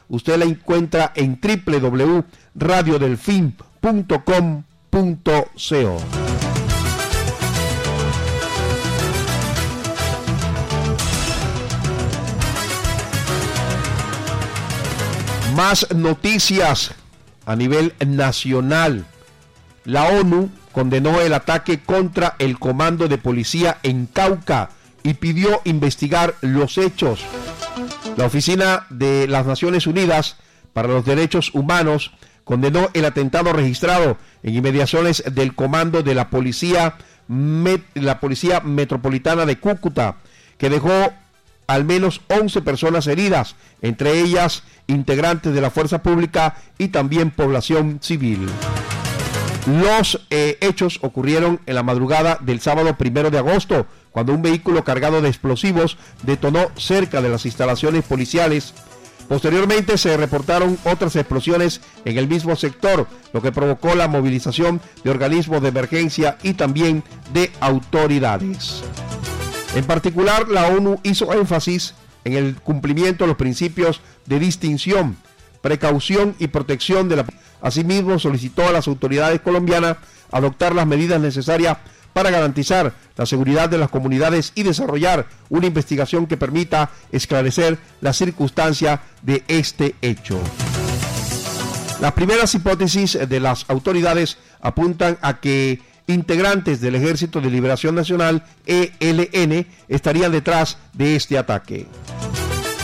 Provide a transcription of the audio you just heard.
usted la encuentra en www.radiodelfin.com.co. Más noticias a nivel nacional. La ONU condenó el ataque contra el comando de policía en Cauca y pidió investigar los hechos. La Oficina de las Naciones Unidas para los Derechos Humanos condenó el atentado registrado en inmediaciones del comando de la Policía Metropolitana de Cúcuta, que dejó al menos 11 personas heridas, entre ellas integrantes de la fuerza pública y también población civil. Los hechos ocurrieron en la madrugada del sábado 1 de agosto, cuando un vehículo cargado de explosivos detonó cerca de las instalaciones policiales. Posteriormente se reportaron otras explosiones en el mismo sector, lo que provocó la movilización de organismos de emergencia y también de autoridades. En particular, la ONU hizo énfasis en el cumplimiento de los principios de distinción, precaución y protección de la... Asimismo, solicitó a las autoridades colombianas adoptar las medidas necesarias para garantizar la seguridad de las comunidades y desarrollar una investigación que permita esclarecer la circunstancia de este hecho. Las primeras hipótesis de las autoridades apuntan a que integrantes del Ejército de Liberación Nacional, ELN, estarían detrás de este ataque.